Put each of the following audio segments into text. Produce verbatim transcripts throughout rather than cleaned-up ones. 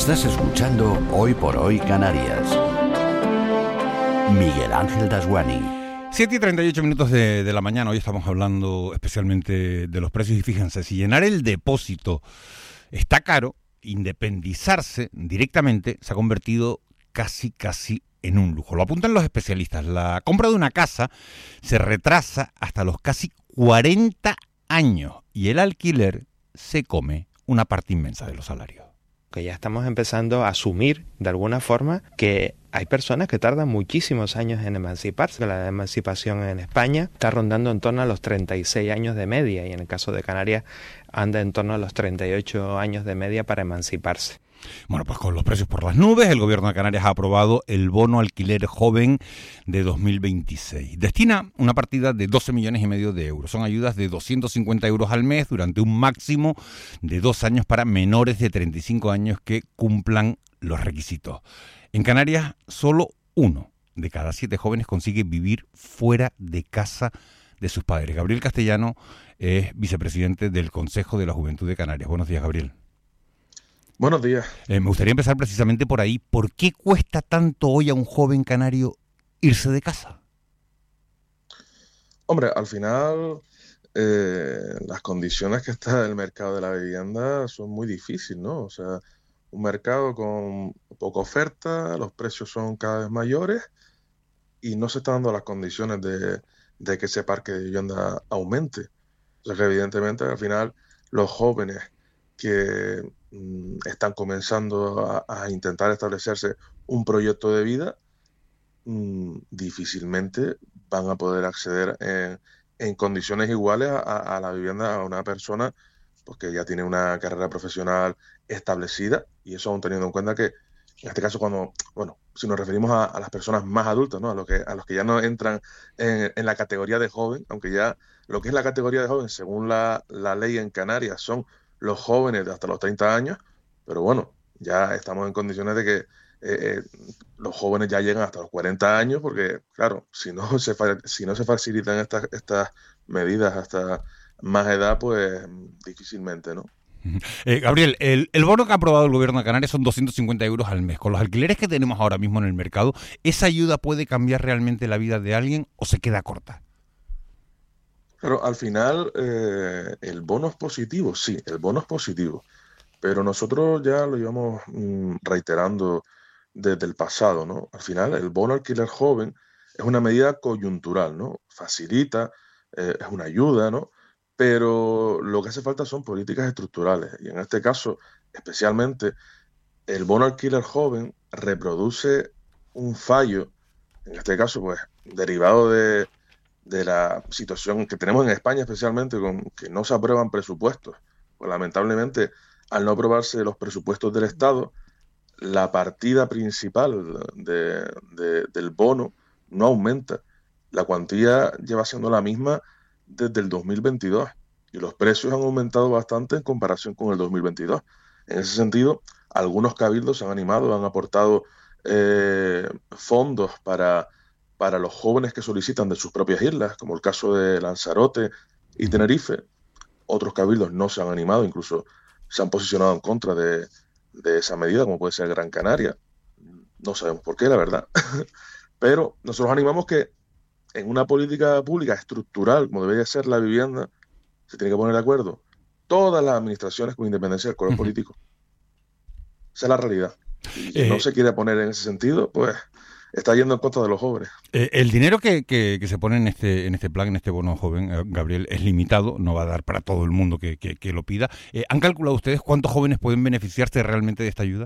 Estás escuchando Hoy por Hoy Canarias. Miguel Ángel Dasguani. siete y treinta y ocho minutos de, de la mañana. Hoy estamos hablando especialmente de los precios. Y fíjense, si llenar el depósito está caro, independizarse directamente se ha convertido casi, casi en un lujo. Lo apuntan los especialistas. La compra de una casa se retrasa hasta los casi cuarenta años y el alquiler se come una parte inmensa de los salarios. Que ya estamos empezando a asumir de alguna forma que hay personas que tardan muchísimos años en emanciparse. La emancipación en España está rondando en torno a los treinta y seis años de media y en el caso de Canarias anda en torno a los treinta y ocho años de media para emanciparse. Bueno, pues con los precios por las nubes, el gobierno de Canarias ha aprobado el bono alquiler joven de dos mil veintiséis. Destina una partida de doce millones y medio de euros. Son ayudas de doscientos cincuenta euros al mes durante un máximo de dos años para menores de treinta y cinco años que cumplan los requisitos. En Canarias, solo uno de cada siete jóvenes consigue vivir fuera de casa de sus padres. Gabriel Castellano es vicepresidente del Consejo de la Juventud de Canarias. Buenos días, Gabriel. Buenos días. Eh, me gustaría empezar precisamente por ahí. ¿Por qué cuesta tanto hoy a un joven canario irse de casa? Hombre, al final eh, las condiciones que está el mercado de la vivienda son muy difíciles, ¿no? O sea, un mercado con poca oferta, los precios son cada vez mayores y no se están dando las condiciones de, de que ese parque de vivienda aumente. O sea que evidentemente al final los jóvenes que mm, están comenzando a, a intentar establecerse un proyecto de vida, mm, difícilmente van a poder acceder en, en condiciones iguales a, a la vivienda a una persona pues, que ya tiene una carrera profesional establecida, y eso aún teniendo en cuenta que en este caso cuando, bueno, si nos referimos a, a las personas más adultas, ¿no? A los que, a los que ya no entran en, en la categoría de joven, aunque ya lo que es la categoría de joven según la, la ley en Canarias son los jóvenes de hasta los treinta años, pero bueno, ya estamos en condiciones de que eh, eh, los jóvenes ya llegan hasta los cuarenta años, porque claro, si no se, si no se facilitan estas, estas medidas hasta más edad, pues difícilmente, ¿no? Eh, Gabriel, el, el bono que ha aprobado el gobierno de Canarias son doscientos cincuenta euros al mes. Con los alquileres que tenemos ahora mismo en el mercado, ¿esa ayuda puede cambiar realmente la vida de alguien o se queda corta? Pero al final eh, el bono es positivo, sí, el bono es positivo, pero nosotros ya lo llevamos mm, reiterando desde el pasado, ¿no? Al final el bono alquiler joven es una medida coyuntural, ¿no? Facilita, eh, es una ayuda, ¿no? Pero lo que hace falta son políticas estructurales y en este caso, especialmente, el bono alquiler joven reproduce un fallo, en este caso, pues, derivado de de la situación que tenemos en España, especialmente con que no se aprueban presupuestos. Pues lamentablemente, al no aprobarse los presupuestos del Estado, la partida principal de, de, del bono no aumenta. La cuantía lleva siendo la misma desde el dos mil veintidós y los precios han aumentado bastante en comparación con el dos mil veintidós. En ese sentido, algunos cabildos se han animado, han aportado eh, fondos para para los jóvenes que solicitan de sus propias islas, como el caso de Lanzarote y Tenerife. Otros cabildos no se han animado, incluso se han posicionado en contra de, de esa medida, como puede ser Gran Canaria. No sabemos por qué, la verdad. Pero nosotros animamos que en una política pública estructural, como debería ser la vivienda, se tiene que poner de acuerdo todas las administraciones con independencia del color uh-huh. político. Esa es la realidad. Y si eh... no se quiere poner en ese sentido, pues está yendo en contra de los jóvenes. Eh, el dinero que, que, que se pone en este en este plan, en este bono joven, eh, Gabriel, es limitado, no va a dar para todo el mundo que, que, que lo pida. Eh, ¿Han calculado ustedes cuántos jóvenes pueden beneficiarse realmente de esta ayuda?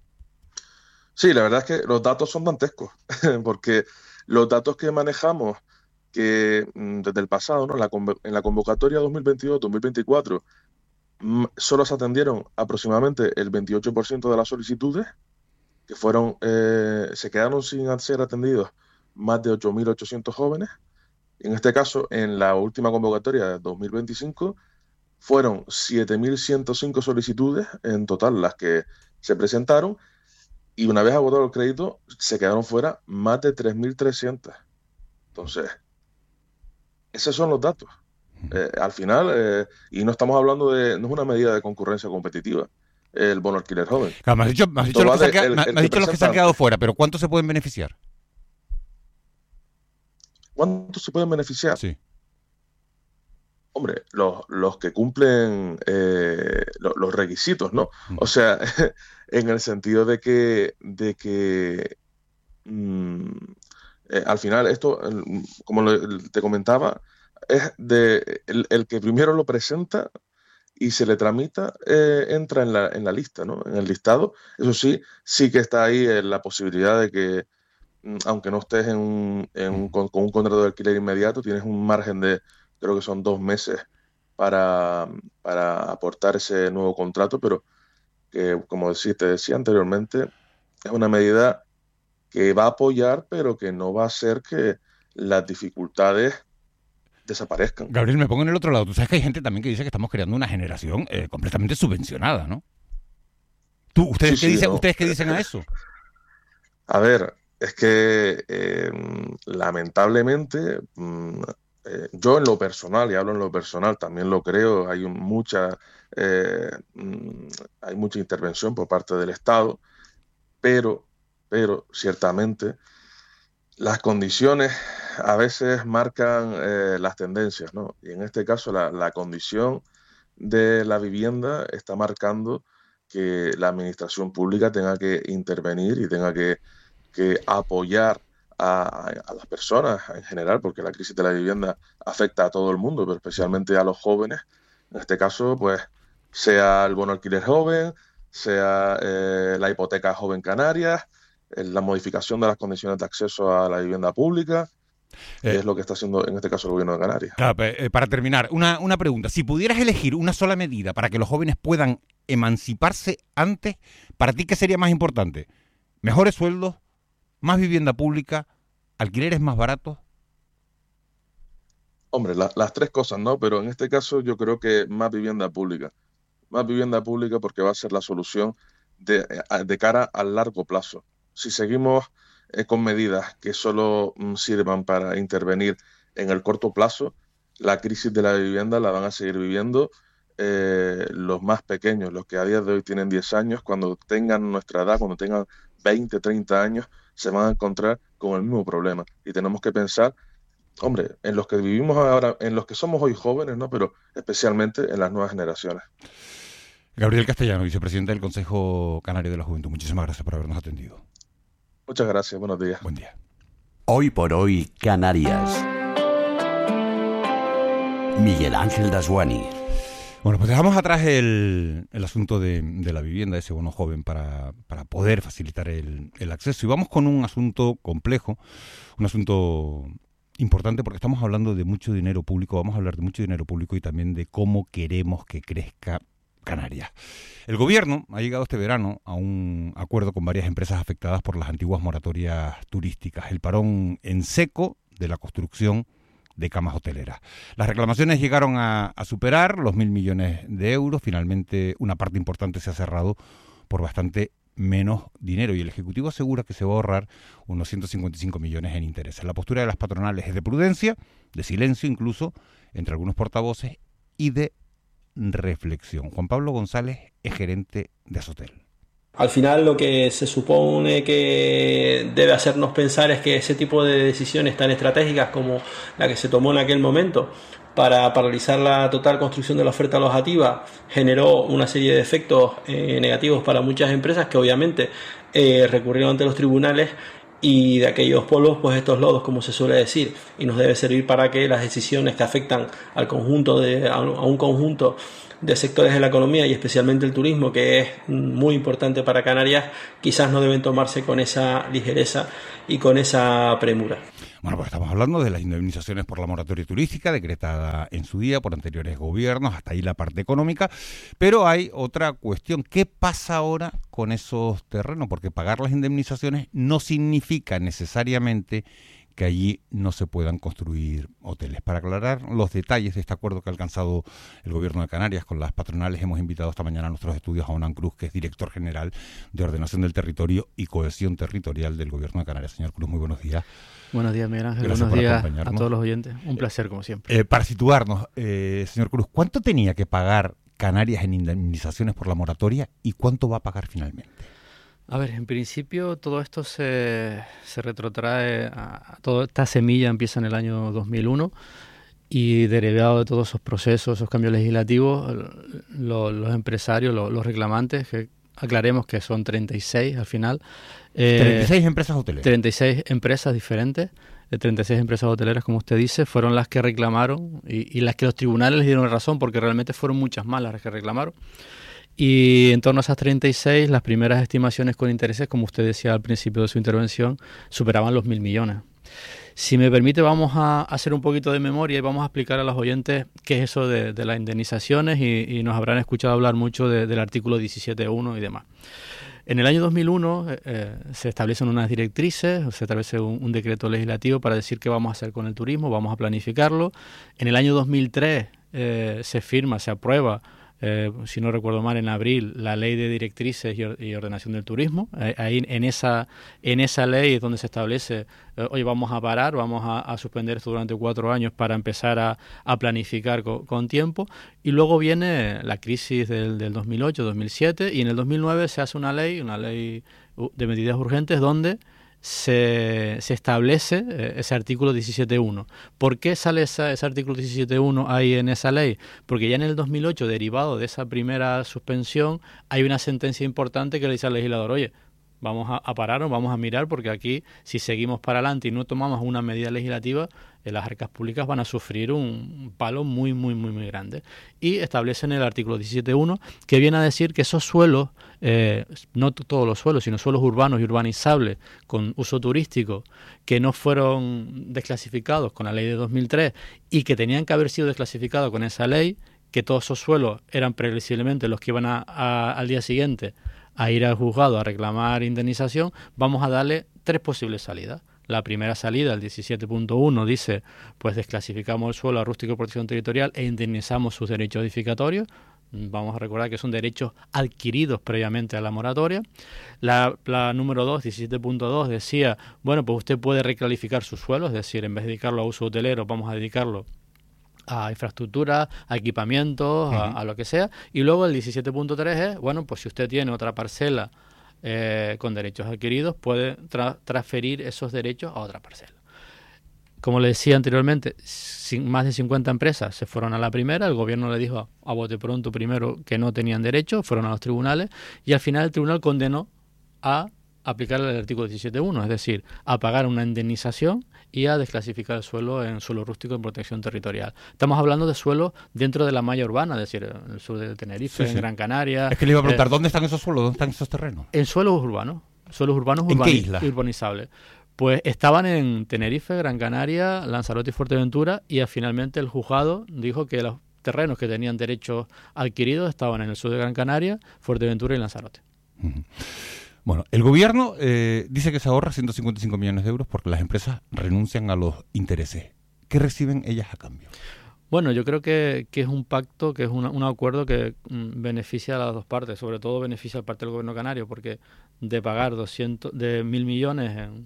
Sí, la verdad es que los datos son dantescos, porque los datos que manejamos que desde el pasado, ¿no? la, en la convocatoria dos mil veintidós dos mil veinticuatro, solo se atendieron aproximadamente el veintiocho por ciento de las solicitudes, que fueron, eh, se quedaron sin ser atendidos más de ocho mil ochocientos jóvenes. En este caso, en la última convocatoria de dos mil veinticinco, fueron siete mil ciento cinco solicitudes en total las que se presentaron, y una vez agotado el crédito, se quedaron fuera más de tres mil trescientos. Entonces, esos son los datos. Eh, al final, eh, y no estamos hablando de, no es una medida de concurrencia competitiva, el bono alquiler joven. Claro, me has dicho, me has dicho, los, que se, el, me, el me has dicho los que se han quedado fuera, pero ¿cuántos se pueden beneficiar? ¿Cuántos se pueden beneficiar? Sí. Hombre, los, los que cumplen eh, los, los requisitos, ¿no? Uh-huh. O sea, en el sentido de que, de que mmm, eh, al final esto, como lo, te comentaba, es de el, el que primero lo presenta y se le tramita, eh, entra en la, en la lista, ¿no? En el listado. Eso sí, sí que está ahí eh, la posibilidad de que, aunque no estés en un, en un, con, con un contrato de alquiler inmediato, tienes un margen de, creo que son dos meses para, para aportar ese nuevo contrato, pero que, como decía, te decía anteriormente, es una medida que va a apoyar, pero que no va a hacer que las dificultades desaparezcan. Gabriel, me pongo en el otro lado. Tú sabes que hay gente también que dice que estamos creando una generación eh, completamente subvencionada, ¿no? ¿Tú, ustedes, sí, qué sí, dicen, ¿no? ¿Ustedes qué dicen a eso? A ver, es que eh, lamentablemente... Mmm, Eh, yo en lo personal, y hablo en lo personal, también lo creo, hay un, mucha eh, hay mucha intervención por parte del Estado, pero, pero ciertamente las condiciones a veces marcan eh, las tendencias, ¿no? Y en este caso la, la condición de la vivienda está marcando que la administración pública tenga que intervenir y tenga que, que apoyar A, a las personas en general, porque la crisis de la vivienda afecta a todo el mundo, pero especialmente a los jóvenes. En este caso, pues, sea el bono alquiler joven, sea eh, la hipoteca joven Canarias, eh, la modificación de las condiciones de acceso a la vivienda pública, que eh, es lo que está haciendo en este caso el gobierno de Canarias. Claro, eh, para terminar, una, una pregunta. Si pudieras elegir una sola medida para que los jóvenes puedan emanciparse antes, ¿para ti qué sería más importante? ¿Mejores sueldos? ¿Más vivienda pública? ¿Alquileres más baratos? Hombre, la, las tres cosas, ¿no? Pero en este caso yo creo que más vivienda pública. Más vivienda pública porque va a ser la solución de, de cara al largo plazo. Si seguimos eh, con medidas que solo mm, sirvan para intervenir en el corto plazo, la crisis de la vivienda la van a seguir viviendo eh, los más pequeños, los que a día de hoy tienen diez años, cuando tengan nuestra edad, cuando tengan veinte, treinta años, se van a encontrar con el mismo problema. Y tenemos que pensar, hombre, en los que vivimos ahora, en los que somos hoy jóvenes, ¿no? Pero especialmente en las nuevas generaciones. Gabriel Castellano, vicepresidente del Consejo Canario de la Juventud. Muchísimas gracias por habernos atendido. Muchas gracias, buenos días. Buen día. Hoy por hoy, Canarias. Miguel Ángel Dasguani. Bueno, pues dejamos atrás el, el asunto de, de la vivienda, ese bono joven para, para poder facilitar el, el acceso. Y vamos con un asunto complejo, un asunto importante porque estamos hablando de mucho dinero público, vamos a hablar de mucho dinero público y también de cómo queremos que crezca Canarias. El gobierno ha llegado este verano a un acuerdo con varias empresas afectadas por las antiguas moratorias turísticas, el parón en seco de la construcción de camas hoteleras. Las reclamaciones llegaron a, a superar los mil millones de euros. Finalmente, una parte importante se ha cerrado por bastante menos dinero y el Ejecutivo asegura que se va a ahorrar unos ciento cincuenta y cinco millones en intereses. La postura de las patronales es de prudencia, de silencio incluso, entre algunos portavoces, y de reflexión. Juan Pablo González es gerente de Azotel. Al final lo que se supone que debe hacernos pensar es que ese tipo de decisiones tan estratégicas como la que se tomó en aquel momento para paralizar la total construcción de la oferta alojativa generó una serie de efectos eh, negativos para muchas empresas que obviamente eh, recurrieron ante los tribunales y de aquellos polvos pues estos lodos, como se suele decir, y nos debe servir para que las decisiones que afectan al conjunto de, a un conjunto de sectores de la economía y especialmente el turismo, que es muy importante para Canarias, quizás no deben tomarse con esa ligereza y con esa premura. Bueno, pues estamos hablando de las indemnizaciones por la moratoria turística decretada en su día por anteriores gobiernos, hasta ahí la parte económica, pero hay otra cuestión. ¿Qué pasa ahora con esos terrenos? Porque pagar las indemnizaciones no significa necesariamente que allí no se puedan construir hoteles. Para aclarar los detalles de este acuerdo que ha alcanzado el Gobierno de Canarias con las patronales, hemos invitado esta mañana a nuestros estudios a Onan Cruz, que es director general de Ordenación del Territorio y Cohesión Territorial del Gobierno de Canarias. Señor Cruz, muy buenos días. Buenos días, Miguel Ángel. Gracias buenos días por a todos los oyentes. Un placer, como siempre. Eh, para situarnos, eh, señor Cruz, ¿cuánto tenía que pagar Canarias en indemnizaciones por la moratoria y cuánto va a pagar finalmente? A ver, en principio todo esto se, se retrotrae, a, a toda esta semilla empieza en el año dos mil uno y derivado de todos esos procesos, esos cambios legislativos, lo, los empresarios, lo, los reclamantes, que aclaremos que son treinta y seis al final. Eh, treinta y seis empresas hoteleras. treinta y seis empresas diferentes, de treinta y seis empresas hoteleras, como usted dice, fueron las que reclamaron y, y las que los tribunales les dieron razón, porque realmente fueron muchas más las que reclamaron. Y en torno a esas treinta y seis, las primeras estimaciones con intereses, como usted decía al principio de su intervención, superaban los mil millones. Si me permite, vamos a hacer un poquito de memoria y vamos a explicar a los oyentes qué es eso de, de las indemnizaciones y, y nos habrán escuchado hablar mucho de, del artículo diecisiete punto uno y demás. En el año dos mil uno eh, se establecen unas directrices, se establece un, un decreto legislativo para decir qué vamos a hacer con el turismo, vamos a planificarlo. En el año dos mil tres eh, se firma, se aprueba, Eh, si no recuerdo mal, en abril, la ley de directrices y, or y ordenación del turismo. Eh, ahí en esa en esa ley es donde se establece, eh, oye, vamos a parar, vamos a, a suspender esto durante cuatro años para empezar a, a planificar co con tiempo. Y luego viene la crisis del, del dos mil ocho, dos mil siete, y en el dos mil nueve se hace una ley, una ley de medidas urgentes, donde Se, se establece eh, ese artículo diecisiete punto uno. ¿Por qué sale esa, ese artículo diecisiete punto uno ahí en esa ley? Porque ya en el dos mil ocho, derivado de esa primera suspensión, hay una sentencia importante que le dice al legislador, oye, vamos a, a pararnos, vamos a mirar, porque aquí, si seguimos para adelante y no tomamos una medida legislativa, eh, las arcas públicas van a sufrir un palo muy, muy, muy, muy grande. Y establecen el artículo diecisiete punto uno, que viene a decir que esos suelos, eh, no todos los suelos, sino suelos urbanos y urbanizables con uso turístico, que no fueron desclasificados con la ley de dos mil tres y que tenían que haber sido desclasificados con esa ley, que todos esos suelos eran previsiblemente los que iban a, a, al día siguiente a ir al juzgado a reclamar indemnización, vamos a darle tres posibles salidas. La primera salida, el diecisiete punto uno, dice, pues desclasificamos el suelo a rústico de protección territorial e indemnizamos sus derechos edificatorios. Vamos a recordar que son derechos adquiridos previamente a la moratoria. La, la número dos, diecisiete punto dos, decía, bueno, pues usted puede reclasificar su suelo, es decir, en vez de dedicarlo a uso hotelero, vamos a dedicarlo a infraestructura, a equipamientos, uh-huh. a, a lo que sea. Y luego el diecisiete punto tres es, bueno, pues si usted tiene otra parcela eh, con derechos adquiridos, puede tra transferir esos derechos a otra parcela. Como le decía anteriormente, sin, más de cincuenta empresas se fueron a la primera, el gobierno le dijo a, a bote pronto primero que no tenían derecho, fueron a los tribunales y al final el tribunal condenó a aplicar el artículo diecisiete punto uno, es decir, a pagar una indemnización y a desclasificar el suelo en suelo rústico en protección territorial. Estamos hablando de suelos dentro de la malla urbana, es decir, en el sur de Tenerife, sí, sí. en Gran Canaria. Es que le iba a preguntar, eh, ¿dónde están esos suelos? ¿Dónde están esos terrenos? En suelos urbanos, suelos urbanos ¿En qué isla? urbanizables. Pues estaban en Tenerife, Gran Canaria, Lanzarote y Fuerteventura, y finalmente el juzgado dijo que los terrenos que tenían derechos adquiridos estaban en el sur de Gran Canaria, Fuerteventura y Lanzarote. Uh-huh. Bueno, el gobierno eh, dice que se ahorra ciento cincuenta y cinco millones de euros porque las empresas renuncian a los intereses. ¿Qué reciben ellas a cambio? Bueno, yo creo que, que es un pacto, que es una, un acuerdo que mm, beneficia a las dos partes, sobre todo beneficia a parte del gobierno canario, porque de pagar doscientos, de mil millones en,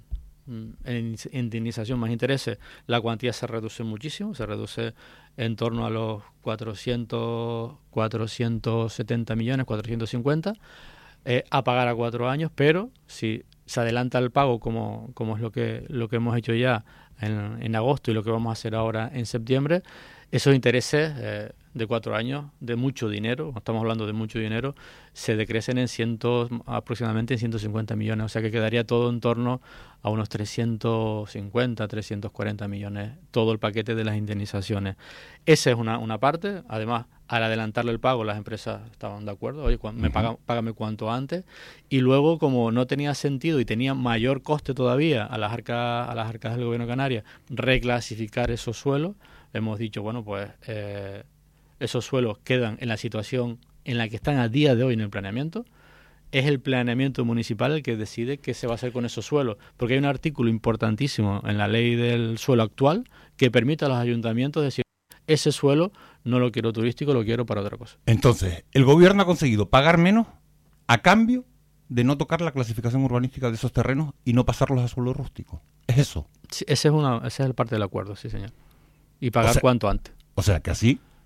en indemnización más intereses, la cuantía se reduce muchísimo, se reduce en torno a los cuatrocientos, cuatrocientos setenta millones, cuatrocientos cincuenta, Eh, a pagar a cuatro años, pero si se adelanta el pago como, como es lo que, lo que hemos hecho ya en, en agosto y lo que vamos a hacer ahora en septiembre, esos intereses eh, de cuatro años, de mucho dinero, estamos hablando de mucho dinero, se decrecen en cientos, aproximadamente en ciento cincuenta millones, o sea que quedaría todo en torno a unos trescientos cincuenta, trescientos cuarenta millones, todo el paquete de las indemnizaciones. Esa es una, una parte. Además, al adelantarle el pago, las empresas estaban de acuerdo, oye, me paga, págame cuanto antes, y luego, como no tenía sentido y tenía mayor coste todavía a las arcas, a las arcas del gobierno canario reclasificar esos suelos, hemos dicho, bueno, pues eh, esos suelos quedan en la situación en la que están a día de hoy en el planeamiento. Es el planeamiento municipal el que decide qué se va a hacer con esos suelos, porque hay un artículo importantísimo en la ley del suelo actual que permite a los ayuntamientos decir, ese suelo no lo quiero turístico, lo quiero para otra cosa. Entonces, el gobierno ha conseguido pagar menos a cambio de no tocar la clasificación urbanística de esos terrenos y no pasarlos a suelo rústico. ¿Es eso? Sí, ese es una, esa es el parte del acuerdo, sí, señor. Y pagar o sea, cuanto antes. O sea, que así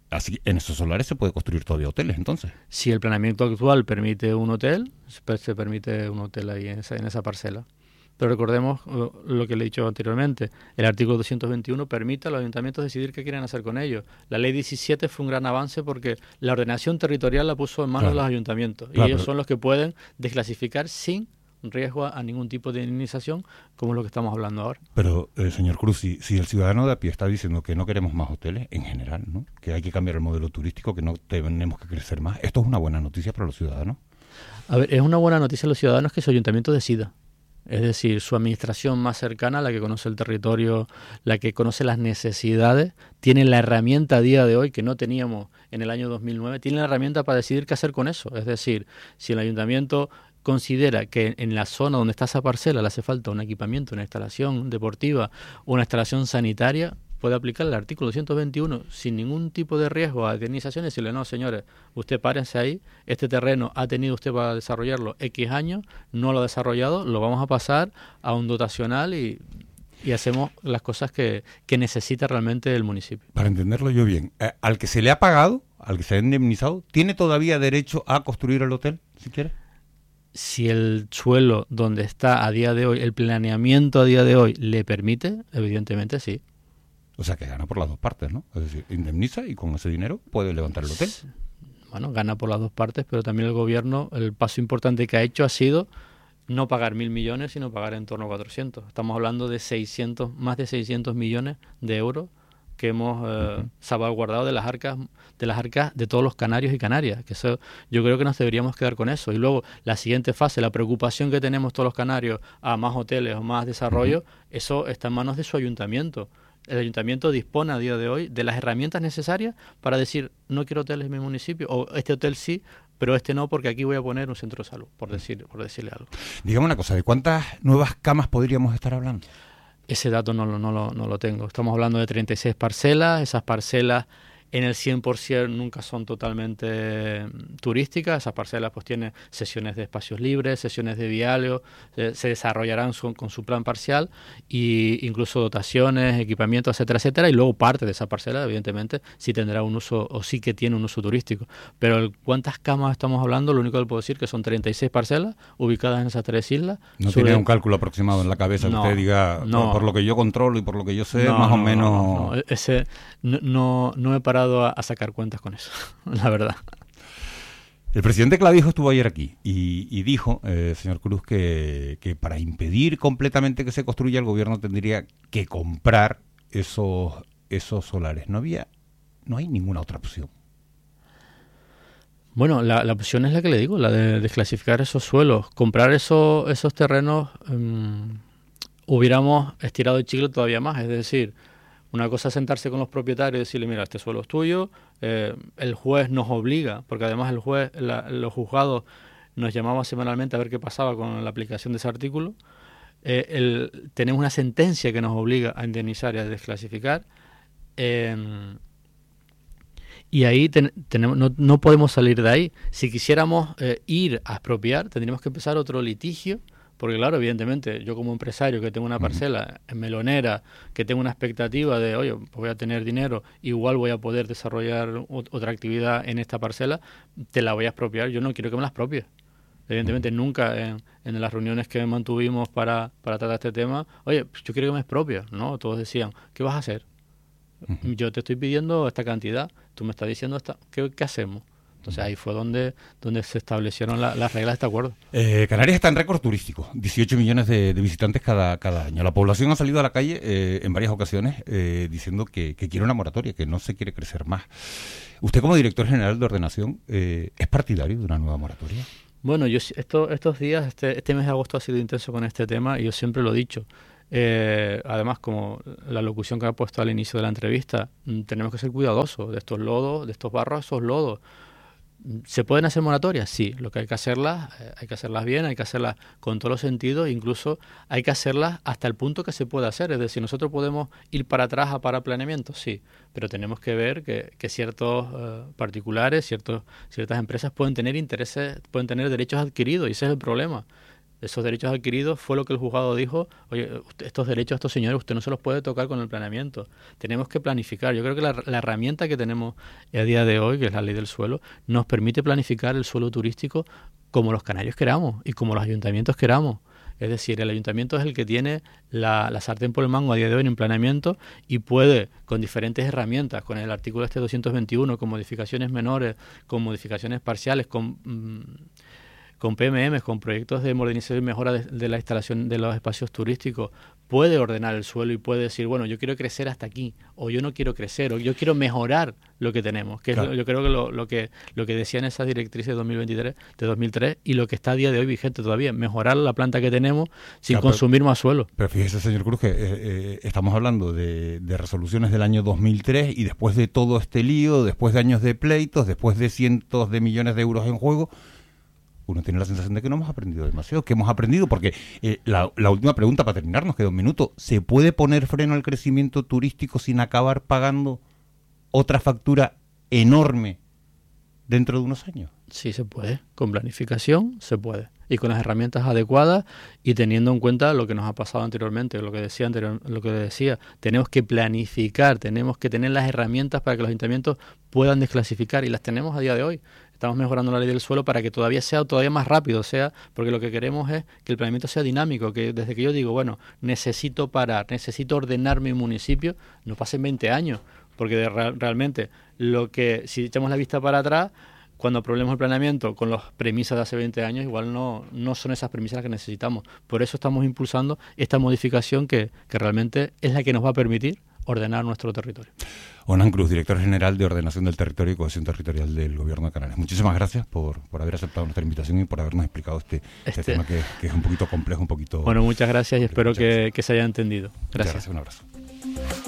Así, en esos solares se puede construir todavía hoteles, entonces. Si el planeamiento actual permite un hotel, pues se permite un hotel ahí en esa, en esa parcela. Pero recordemos uh, lo que le he dicho anteriormente. El artículo doscientos veintiuno permite a los ayuntamientos decidir qué quieren hacer con ellos. La ley diecisiete fue un gran avance porque la ordenación territorial la puso en manos claro. de los ayuntamientos. Claro, y ellos pero... son los que pueden desclasificar sin riesgo a, a ningún tipo de indemnización, como es lo que estamos hablando ahora. Pero, eh, señor Cruz, si, si el ciudadano de a pie está diciendo que no queremos más hoteles, en general, ¿no? Que hay que cambiar el modelo turístico, que no tenemos que crecer más, ¿esto es una buena noticia para los ciudadanos? A ver, es una buena noticia a los ciudadanos que su ayuntamiento decida. Es decir, su administración más cercana, la que conoce el territorio, la que conoce las necesidades, tiene la herramienta a día de hoy que no teníamos en el año dos mil nueve, tiene la herramienta para decidir qué hacer con eso. Es decir, si el ayuntamiento considera que en la zona donde está esa parcela le hace falta un equipamiento, una instalación deportiva, una instalación sanitaria, puede aplicar el artículo doscientos veintiuno sin ningún tipo de riesgo a indemnización y decirle, no, señores, usted párense ahí, este terreno ha tenido usted para desarrollarlo X años, no lo ha desarrollado, lo vamos a pasar a un dotacional y, y hacemos las cosas que, que necesita realmente el municipio. Para entenderlo yo bien, eh, al que se le ha pagado, al que se ha indemnizado, ¿tiene todavía derecho a construir el hotel, si quiere? Si el suelo donde está a día de hoy, el planeamiento a día de hoy le permite, evidentemente sí. O sea que gana por las dos partes, ¿no? Es decir, indemniza y con ese dinero puede levantar el hotel. Bueno, gana por las dos partes, pero también el gobierno, el paso importante que ha hecho ha sido no pagar mil millones, sino pagar en torno a cuatrocientos. Estamos hablando de seiscientos, más de seiscientos millones de euros que hemos eh, uh-huh. salvaguardado de las arcas de las arcas de todos los canarios y canarias, que eso yo creo que nos deberíamos quedar con eso. Y luego la siguiente fase, la preocupación que tenemos todos los canarios a más hoteles o más desarrollo, uh-huh. eso está en manos de su ayuntamiento. El ayuntamiento dispone a día de hoy de las herramientas necesarias para decir, no quiero hoteles en mi municipio, o este hotel sí, pero este no, porque aquí voy a poner un centro de salud, por decir, por decirle algo. Dígame una cosa, ¿de cuántas nuevas camas podríamos estar hablando? Ese dato no lo, no lo, no lo tengo. Estamos hablando de treinta y seis parcelas. Esas parcelas en el cien por ciento nunca son totalmente turísticas. Esas parcelas pues tienen sesiones de espacios libres, sesiones de vialeo, se, se desarrollarán su, con su plan parcial e incluso dotaciones, equipamientos, etcétera, etcétera. Y luego parte de esa parcela, evidentemente, sí tendrá un uso o sí que tiene un uso turístico. Pero el, ¿cuántas camas estamos hablando? Lo único que puedo decir es que son treinta y seis parcelas ubicadas en esas tres islas. ¿No sobre... tiene un cálculo aproximado en la cabeza que no, usted diga, no, por, por lo que yo controlo y por lo que yo sé, no, más no, o menos? No, no, ese, no, no, no he parado A, a sacar cuentas con eso, la verdad. El presidente Clavijo estuvo ayer aquí y, y dijo, eh, señor Cruz, que, que para impedir completamente que se construya el gobierno tendría que comprar esos, esos solares. No había, no hay ninguna otra opción. Bueno, la, la opción es la que le digo, la de desclasificar esos suelos, comprar esos, esos terrenos. Um, hubiéramos estirado el chicle todavía más, es decir, una cosa es sentarse con los propietarios y decirle, mira, este suelo es tuyo, eh, el juez nos obliga, porque además el juez, la, los juzgados nos llamaban semanalmente a ver qué pasaba con la aplicación de ese artículo, eh, el, tenemos una sentencia que nos obliga a indemnizar y a desclasificar, eh, y ahí ten, tenemos, no, no podemos salir de ahí. Si quisiéramos eh, ir a expropiar, tendríamos que empezar otro litigio. Porque claro, evidentemente, yo como empresario que tengo una parcela en melonera, que tengo una expectativa de, oye, pues voy a tener dinero, igual voy a poder desarrollar otra actividad en esta parcela, te la voy a expropiar. Yo no quiero que me la expropies. Evidentemente, nunca en, en las reuniones que mantuvimos para, para tratar este tema, oye, yo quiero que me expropies, ¿no? Todos decían, ¿qué vas a hacer? Yo te estoy pidiendo esta cantidad, tú me estás diciendo esta, ¿qué, qué hacemos? Entonces ahí fue donde, donde se establecieron la, las reglas de este acuerdo. Eh, Canarias está en récord turístico, dieciocho millones de, de visitantes cada, cada año. La población ha salido a la calle eh, en varias ocasiones eh, diciendo que, que quiere una moratoria, que no se quiere crecer más. Usted como director general de ordenación, eh, ¿es partidario de una nueva moratoria? Bueno, yo esto, estos días, este, este mes de agosto ha sido intenso con este tema y yo siempre lo he dicho. Eh, además, como la locución que ha puesto al inicio de la entrevista, tenemos que ser cuidadosos de estos lodos, de estos barros, esos lodos. ¿Se pueden hacer moratorias? Sí, lo que hay que hacerlas, eh, hay que hacerlas bien, hay que hacerlas con todos los sentidos, incluso hay que hacerlas hasta el punto que se pueda hacer. Es decir, nosotros podemos ir para atrás a para planeamiento, sí, pero tenemos que ver que, que ciertos eh, particulares, ciertos, ciertas empresas pueden tener intereses, pueden tener derechos adquiridos y ese es el problema. Esos derechos adquiridos fue lo que el juzgado dijo, oye, estos derechos a estos señores usted no se los puede tocar con el planeamiento. Tenemos que planificar. Yo creo que la, la herramienta que tenemos a día de hoy, que es la ley del suelo, nos permite planificar el suelo turístico como los canarios queramos y como los ayuntamientos queramos. Es decir, el ayuntamiento es el que tiene la, la sartén por el mango a día de hoy en planeamiento y puede, con diferentes herramientas, con el artículo este doscientos veintiuno, con modificaciones menores, con modificaciones parciales, con... Mmm, con P M Ms, con proyectos de modernización y mejora de, de la instalación de los espacios turísticos, puede ordenar el suelo y puede decir, bueno, yo quiero crecer hasta aquí, o yo no quiero crecer, o yo quiero mejorar lo que tenemos, que claro. es lo, yo creo que lo, lo que lo que decían esas directrices de dos mil veintitrés, de dos mil tres, y lo que está a día de hoy vigente todavía, mejorar la planta que tenemos sin claro, consumir pero, más suelo. Pero fíjese, señor Cruz, que eh, eh, estamos hablando de, de resoluciones del año dos mil tres, y después de todo este lío, después de años de pleitos, después de cientos de millones de euros en juego, uno tiene la sensación de que no hemos aprendido demasiado, que hemos aprendido, porque eh, la, la última pregunta para terminar, nos queda un minuto, ¿se puede poner freno al crecimiento turístico sin acabar pagando otra factura enorme dentro de unos años? Sí, se puede, con planificación se puede, y con las herramientas adecuadas y teniendo en cuenta lo que nos ha pasado anteriormente, lo que decía anterior, lo que decía, tenemos que planificar, tenemos que tener las herramientas para que los ayuntamientos puedan desclasificar, y las tenemos a día de hoy. Estamos mejorando la ley del suelo para que todavía sea todavía más rápido, sea porque lo que queremos es que el planeamiento sea dinámico, que desde que yo digo, bueno, necesito parar, necesito ordenar mi municipio, no pasen veinte años, porque de, realmente lo que, si echamos la vista para atrás, cuando aprobemos el planeamiento con las premisas de hace veinte años, igual no, no son esas premisas que necesitamos. Por eso estamos impulsando esta modificación que, que realmente es la que nos va a permitir ordenar nuestro territorio. Onan Cruz, director general de Ordenación del Territorio y Cohesión Territorial del Gobierno de Canarias. Muchísimas gracias por, por haber aceptado nuestra invitación y por habernos explicado este, este, este tema que, que es un poquito complejo, un poquito... Bueno, muchas gracias y espero que, que se haya entendido. Gracias. Muchas gracias, un abrazo.